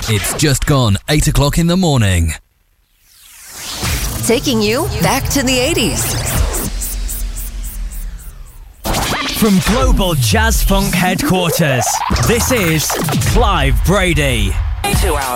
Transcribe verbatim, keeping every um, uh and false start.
It's just gone eight o'clock in the morning. Taking you back to the eighties. From Global Jazz Funk Headquarters, this is Clive Brady. Two hours.